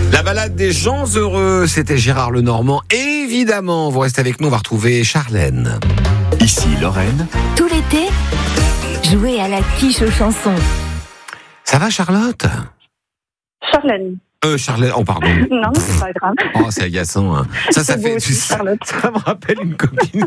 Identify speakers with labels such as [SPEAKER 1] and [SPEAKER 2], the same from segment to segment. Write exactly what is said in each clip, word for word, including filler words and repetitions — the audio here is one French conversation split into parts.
[SPEAKER 1] La balade des gens heureux, c'était Gérard Lenormand. Évidemment, vous restez avec nous, on va retrouver Charlène.
[SPEAKER 2] Ici Lorraine.
[SPEAKER 3] Tout l'été, jouez à la quiche aux chansons.
[SPEAKER 1] Ça va, Charlotte ?
[SPEAKER 4] Charlène.
[SPEAKER 1] Euh, Charlène, oh pardon.
[SPEAKER 4] Non, c'est pas grave.
[SPEAKER 1] Oh, c'est agaçant. Hein. Ça, ça
[SPEAKER 4] C'est
[SPEAKER 1] fait.
[SPEAKER 4] beau aussi,
[SPEAKER 1] Tu sais,
[SPEAKER 4] Charlotte.
[SPEAKER 1] ça me rappelle une copine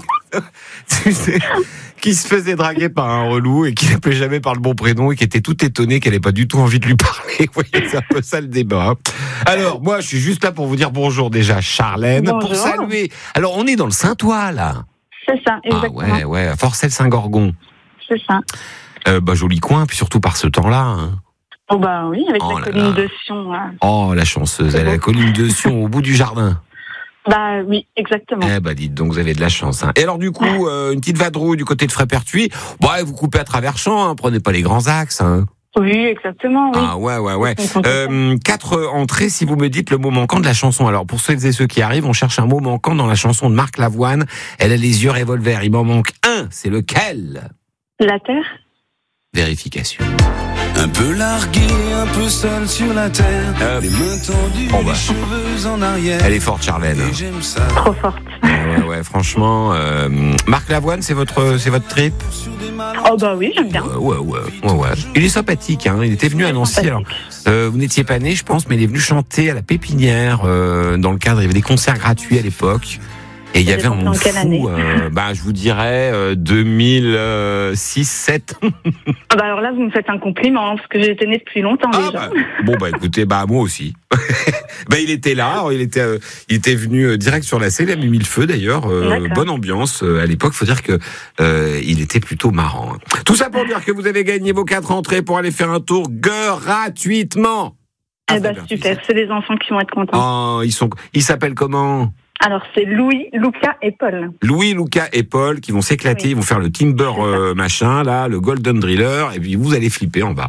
[SPEAKER 1] tu sais, qui se faisait draguer par un relou et qui l'appelait jamais par le bon prénom et qui était tout étonnée qu'elle n'ait pas du tout envie de lui parler. Vous voyez, c'est un peu ça le débat. Hein. Alors, moi, je suis juste là pour vous dire bonjour déjà, Charlène,
[SPEAKER 4] Bonjour.
[SPEAKER 1] pour saluer. Alors, on est dans le Saint-Ouen, là.
[SPEAKER 4] C'est ça, exactement.
[SPEAKER 1] Ah ouais, ouais, à Forcelles-Saint-Gorgon.
[SPEAKER 4] C'est ça.
[SPEAKER 1] Euh, bah, joli coin, puis surtout par ce temps-là. Hein.
[SPEAKER 4] Oh bah oui, avec
[SPEAKER 1] Oh
[SPEAKER 4] la
[SPEAKER 1] là
[SPEAKER 4] colline
[SPEAKER 1] là.
[SPEAKER 4] de Sion. Hein.
[SPEAKER 1] Oh, la chanceuse,
[SPEAKER 4] C'est
[SPEAKER 1] elle a la
[SPEAKER 4] beau.
[SPEAKER 1] colline de Sion au bout du jardin.
[SPEAKER 4] Bah oui, exactement.
[SPEAKER 1] Eh bah dites donc, vous avez de la chance. Hein. Et alors du coup, euh, une petite vadrouille du côté de Frépertuis. Bon, ouais, vous coupez à travers champs, hein, prenez pas les grands axes. Hein.
[SPEAKER 4] Oui, exactement, oui.
[SPEAKER 1] Ah ouais, ouais, ouais.
[SPEAKER 4] Ils sont contents.
[SPEAKER 1] Euh, quatre entrées, si vous me dites le mot manquant de la chanson. Alors pour celles et ceux qui arrivent, on cherche un mot manquant dans la chanson de Marc Lavoine. Elle a les yeux revolver. Il m'en manque un. C'est lequel ?
[SPEAKER 4] La terre.
[SPEAKER 1] Vérification.
[SPEAKER 5] Un peu largué, un peu seul sur la terre.
[SPEAKER 1] Euh,
[SPEAKER 5] Les mains tendues,
[SPEAKER 1] bon bah.
[SPEAKER 5] les cheveux en arrière.
[SPEAKER 1] Elle est forte, Charlène.
[SPEAKER 5] Et j'aime ça.
[SPEAKER 4] Trop forte.
[SPEAKER 1] Ouais, ouais, ouais, franchement. Euh, Marc Lavoine, c'est votre, c'est votre trip ?
[SPEAKER 5] Sur des malades.
[SPEAKER 4] Oh bah oui, j'aime bien.
[SPEAKER 1] Ouais, ouais, ouais, ouais, ouais. Il est sympathique, hein. Il était venu à Nancy. Alors, euh, vous n'étiez pas né, je pense, mais il est venu chanter à la Pépinière euh, dans le cadre. Il y avait des concerts gratuits à l'époque. Et il y
[SPEAKER 4] Ça
[SPEAKER 1] avait un
[SPEAKER 4] dépend
[SPEAKER 1] monde
[SPEAKER 4] en quelle
[SPEAKER 1] fou.
[SPEAKER 4] année.
[SPEAKER 1] Euh, bah, je vous dirais euh, deux mille six, sept.
[SPEAKER 4] Ah bah alors là, vous me faites un compliment, hein, parce que j'ai été née depuis longtemps
[SPEAKER 1] Ah,
[SPEAKER 4] déjà.
[SPEAKER 1] bah, bon bah écoutez, bah moi aussi. bah il était là, il était, euh, il était venu euh, direct sur la scène, il a mis le feu d'ailleurs. Euh,
[SPEAKER 4] D'accord.
[SPEAKER 1] bonne ambiance euh, à l'époque. Faut dire que euh, il était plutôt marrant. Hein. Tout ça pour dire que vous avez gagné vos quatre entrées pour aller faire un tour gratuitement.
[SPEAKER 4] Eh bah super, c'est les enfants qui vont être contents.
[SPEAKER 1] Oh, ils sont, ils s'appellent comment ?
[SPEAKER 4] Alors c'est Louis, Lucas et Paul.
[SPEAKER 1] Louis, Lucas et Paul qui vont s'éclater,
[SPEAKER 4] Oui.
[SPEAKER 1] ils vont faire le Timber
[SPEAKER 4] C'est ça.
[SPEAKER 1] euh, machin là, le Golden Driller, et puis vous allez flipper en bas.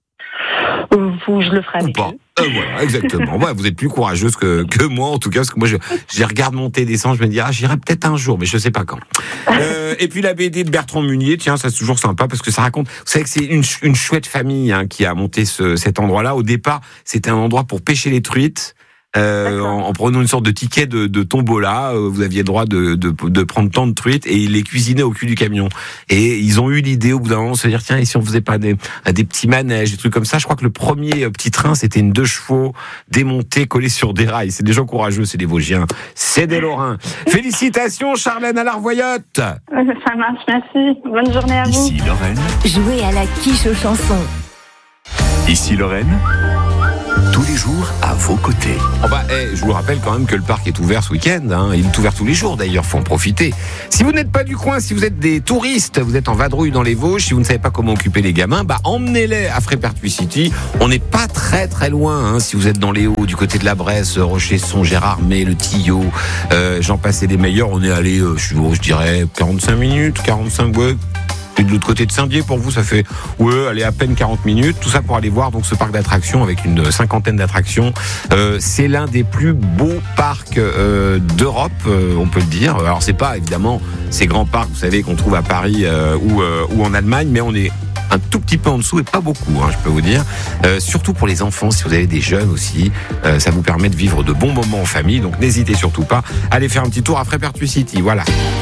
[SPEAKER 4] Vous, je le ferai
[SPEAKER 1] Ou
[SPEAKER 4] avec
[SPEAKER 1] pas.
[SPEAKER 4] eux.
[SPEAKER 1] Euh, voilà, exactement. Ouais, vous êtes plus courageuse que, que moi, en tout cas, parce que moi, je, je les regarde monter, descendre, je me dis, ah, j'irai peut-être un jour, mais je sais pas quand. Euh, et puis la B D de Bertrand Munier, tiens, ça c'est toujours sympa, parce que ça raconte, vous savez que c'est une, une chouette famille hein, qui a monté ce, cet endroit-là. Au départ, c'était un endroit pour pêcher les truites. Euh, en, en prenant une sorte de ticket de, de tombola, euh, vous aviez le droit de, de, de prendre tant de truites et ils les cuisinaient au cul du camion. Et ils ont eu l'idée au bout d'un moment de se dire tiens, et si on faisait pas des, des petits manèges, des trucs comme ça. Je crois que le premier euh, petit train c'était une deux chevaux démontée, collée sur des rails. C'est des gens courageux, c'est des Vosgiens, c'est des Lorrains. Félicitations Charlène à la Revoyotte.
[SPEAKER 4] Ça marche, merci. Bonne journée à vous.
[SPEAKER 2] Ici Lorraine.
[SPEAKER 3] Jouez à la quiche aux chansons.
[SPEAKER 2] Ici Lorraine. Tous les jours à vos côtés.
[SPEAKER 1] Oh bah, hey, je vous rappelle quand même que le parc est ouvert ce week-end. Hein. Il est ouvert tous les jours d'ailleurs, faut en profiter. Si vous n'êtes pas du coin, si vous êtes des touristes, vous êtes en vadrouille dans les Vosges, si vous ne savez pas comment occuper les gamins, bah emmenez-les à Frépertuis City. On n'est pas très très loin. Hein. Si vous êtes dans les Hauts, du côté de la Bresse, Rochesson, Gérardmer, le Tillot, euh, j'en passais des meilleurs. On est allé, euh, je, je dirais, quarante-cinq minutes, quarante-cinq, ouais. Et de l'autre côté de Saint-Dié, pour vous, ça fait, ouais, allez, à peine quarante minutes. Tout ça pour aller voir donc ce parc d'attractions avec une cinquantaine d'attractions. Euh, c'est l'un des plus beaux parcs euh, d'Europe, euh, on peut le dire. Alors c'est pas évidemment ces grands parcs, vous savez, qu'on trouve à Paris euh, ou, euh, ou en Allemagne, mais on est un tout petit peu en dessous et pas beaucoup, hein, je peux vous dire. Euh, surtout pour les enfants, si vous avez des jeunes aussi, euh, ça vous permet de vivre de bons moments en famille. Donc n'hésitez surtout pas à aller faire un petit tour à Frépertuis City. Voilà.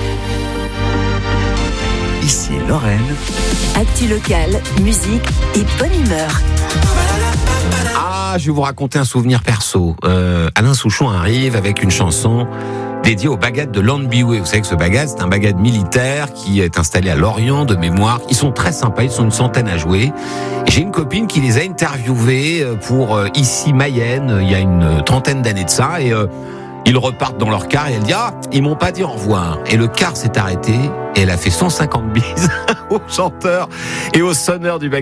[SPEAKER 2] Ici Lorraine.
[SPEAKER 3] Actu locale, musique et bonne humeur.
[SPEAKER 1] Ah, je vais vous raconter un souvenir perso. Euh, Alain Souchon arrive avec une chanson dédiée au bagad de Landbioué. Vous savez que ce bagad, c'est un bagad militaire qui est installé à Lorient de mémoire. Ils sont très sympas, ils sont une centaine à jouer. Et j'ai une copine qui les a interviewés pour euh, Ici Mayenne, il y a une trentaine d'années de ça. Et euh, ils repartent dans leur car et elle dit « Ah, ils m'ont pas dit au revoir ». Et le car s'est arrêté et elle a fait cent cinquante bises au chanteur et au sonneur du bagad.